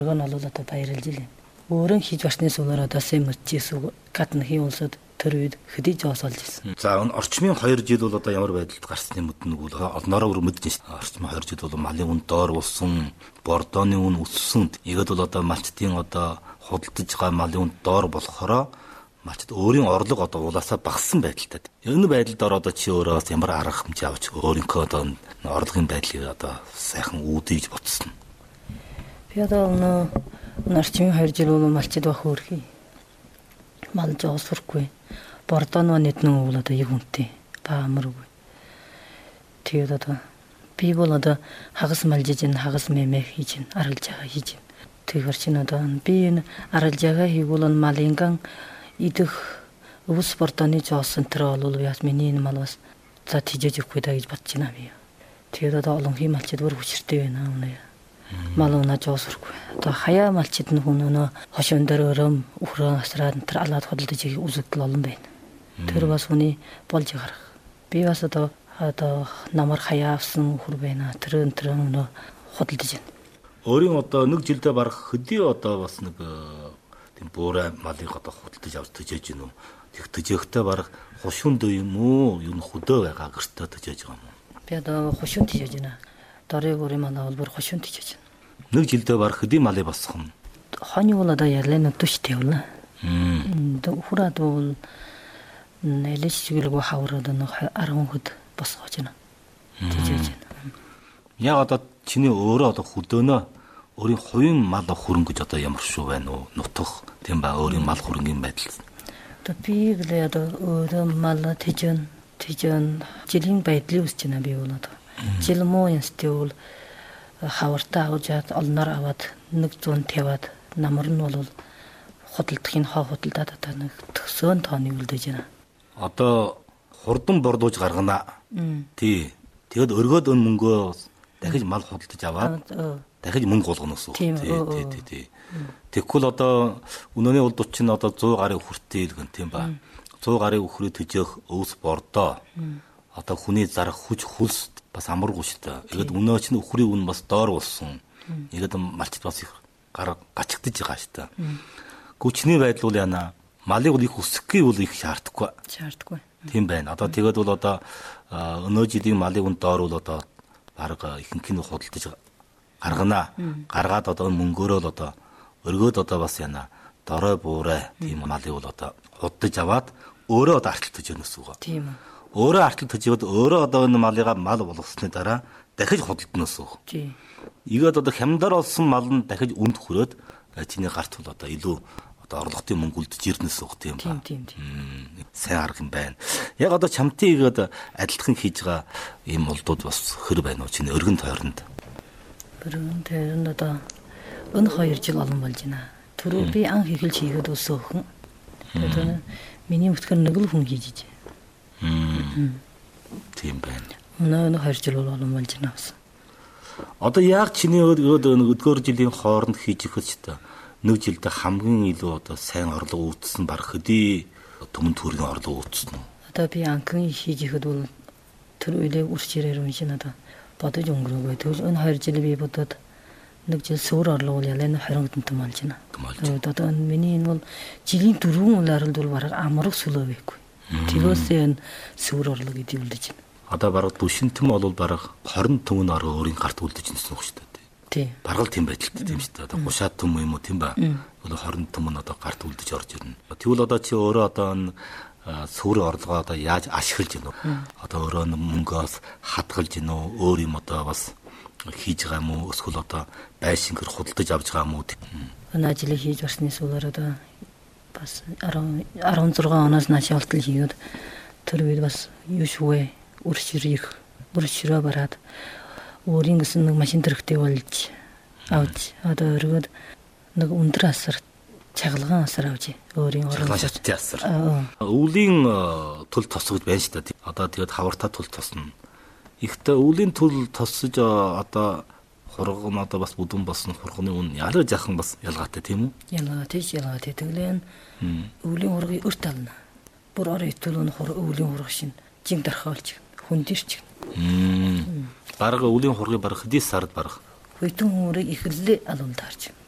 Өргөн бол одоо баярлж илээ. Өөрөн хийж барсны сумаар одоо сэмэрчээс гадны хийн улсад тэр үед хэдий жоос олж ирсэн. За орчмын 2 жил бол одоо ямар байдалд гарсны мэднэг бол олноороо өөр мэдэж байна. Орчмын 2 жил бол малын үн доор болсон, бордооны үн өссөн. Игээд бол одоо малчдын одоо худалдаж байгаа малын үн доор болохороо малчд өөрийн орлого одоо улаасаа багассан байдалтай. Энэ байдлаар одоо чи өөрөө ямар арга хэмжээ авч өөрийнхөө одоо орлогын байдлыг одоо сайхан үүдэж ботсон. Би одоо орчмын 2 жил бол малчд бах өөрхий. Мал жоос сурахгүй. Бордооно нэтнэн бол одоо яг үнэтэй баамаргүй. Тэгээд одоо би бол одоо хагас малжиж ин хагас мэмэ хийж ин аргалж байгаа хийж ин. Тэгэхээр чинь одоо би энэ аргалж байгаа хийгүүл нь малинган идэх өвс бордооны жоос энэ бол яас миний энэ мал бас за тижэж өгөхгүй даа гэж бодож байна би. Тэгээд одоо олон хий малчид бүр хүчтэй байна үнэ. Мал унаа жоос сурахгүй. Одоо хаяа малчид нь хүн өнөө хошон дээр өрөөм өхрөө асраад энэ алаад худалдаж үзэгдэл олон байна. Тэр бас хүний болж гарах. Би бас одоо намар хаяа авсан хөр байна. Тэр өнөө худалдаж байна. Өөрийн одоо нэг жилдээ барах хөдий одоо бас нэг тийм буурай малыг одоо худалдаж авч төжөөж гинөө. Тэг төжөөхтэй барах хушуун дөө юм уу? Юу н хөдөө байгаа гэртээ төжөөж байгаа юм уу? Би одоо хушуун төжөөж байна. Дорыг өрийн манай бол бүр хушуун төжөөж байна. Нэг жилдээ барах хөдий малыг босох юм. Хонь бол одоо ярлаа төштэй байна. Хүрээд бол нэлээд чиглэгөө хавраад 10 хөд босгож байна. Төжөөж байна. Яг одоо чиний өөрөө одоо хөдөөнөө өөрийн хувийн мал хөрөнгө гэж одоо ямар шүү байна уу? Нутах тийм ба өөрийн мал хөрөнгөний байдал. Одоо би гэлээ одоо өөрөө мал тэжэн жилийн байдлыг үсэж байна би бол одоо. Жил муу институт хавартаа аваад олноор аваад 150-аад намар нь бол худалдахын худалдаад одоо нэг төсөөн тооны үлдээж байна. Одоо хурдан бордууж гаргана. Тий. Тэгэд өргөөд өн мөнгөө дахиж мал худалдаж аваад дахиж мөнгө болгоно гэсэн үг. Тий. Тэгвэл одоо өнөөний улд чинь одоо 100 гаруй өхөртэй гэн тийм ба. 100 гаруй өхрөө төжөөх өвс бордоо. Одоо хүний зарах хүч хөлс бас амаргүй шүү дээ. Тэгэд өнөө чинь өхрийн үн бас доор болсон. Тэгэд малчд бас их гачигдаж байгаа шүү дээ. Гүчний байдал бол яана. Малыг бол их өсөхгүй бол их шаардахгүй. Тийм байна. Одоо тэгэд бол одоо өнөө жилийн малын үн доор бол одоо бараг ихэнх нь худалдаж гаргана. Гаргаад одоо мөнгөөрөө л одоо өргөөд одоо бас яана. Дорой буурай тийм малыг бол одоо худалдаж аваад өөрөө одоо арталтаж өгнөс үгүй. Тийм үү. Өөрөө арталтаж өгөөд өөрөө одоо энэ малыгаа мал болгосны дараа дахиж худалднаас үг. Тийм. Игээд одоо хямдар олсон мал нь дахиж үнд хүрээд чиний гарт бол одоо илүү орлогын мөнгө үлдэж ирнэс үг тийм ба. Тийм. Сайн арга юм байна. Яг одоо чамтай игээд адилхан хийж байгаа ийм улдууд бас хөр байна уу чиний өргөн тойронд? Өргөн тойронд одоо өн 2 жил олон болж байна. Түрүү би анх эхэлж хийгээд өсөөхөн. Тэгээд миний өтгөр нэг л хүн хийж. Тийм байна. Өнөө 2 жил олон болж байна бас. Одоо яг чиний өдгөр жилийн хооронд хийж ихэд ч та нэг жилдээ хамгийн илүү одоо сайн орлого үүссэн баг хөдий төмөн төрийн орлого үүссэн үү? Одоо би анхны хийж ихэд бол тэр үеийг үрч ирээр уншин одоо бодож өнгөрөөгөө. Тэгвэл энэ 2 жил би бодоод нэг жил суур орлого ялаа 20 хүнтэй болж байна. Одоо миний энэ бол жилийн 4 улаард бол бараг амрах сүлөө байхгүй. Тэгөөсөө энэ суур орлого гэдэг үлдэж байна. Одоо бараг түшинтэм бол бараг 20 төмөн ороо өөрийн гарт үлдэж нэсэн үг шүү дээ. Тийм. Баргал тийм байдалтай тийм шүү дээ. Одоо 30 төм юм уу тийм ба. Одоо 20 төмөн одоо гарт үлдэж орж ирнэ. Тэгвэл одоо чи өөрөө одоо энэ сүүрийн орлогоо одоо яаж ашиглаж гинөө? Одоо өөрөө мөнгөөс хадгалж гинөө? Өөр юм одоо бас хийж байгаа юм уу? Эсвэл одоо байшингэр худалдаж авч байгаа юм уу? Энэ ажлыг хийж барсны сүүлээр одоо бас 16 оноос нааш болтол хийгээд тэр үед бас юу швэ үрширөө бараад өөрийн гэсэн нэг машин төрхтэй болж авч одоо өргөд нэг өндөр асар чагалгаан асар авч өөрийн орон шатны асар. Өвлийн тул тосгож байна шүү дээ. Одоо тэгээд хавартаа тул тосно. Ихтэй өвлийн тул тосож одоо хурган одоо бас бүдүүн болсон хурганы үн ялаа жахан бас ялгаатай тийм үү? Ялгаатай. Тэглэн өвлийн хургыг өрт ална. Бүр орой төлөв өвлийн хург шин жин дархаалж хүндэрч. Бараг өвлийн хургийг барах хэдий сард барах. Хөйтөн хүмүүсийг ихэллээ алуулдаарч.